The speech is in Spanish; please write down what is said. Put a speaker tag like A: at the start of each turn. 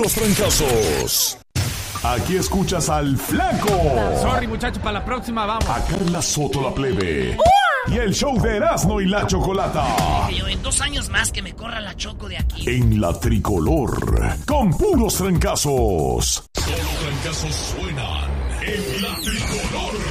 A: puros trancazos. Aquí escuchas al Flaco.
B: Sorry, muchachos, para la próxima vamos.
A: A Carla Soto la Plebe. Y el show de Erasmo y la Chocolata.
C: Yo en 2 años más que me corra la Choco de aquí.
A: En la Tricolor. Con puros trancazos.
D: Solo trancazos suenan en la Tricolor.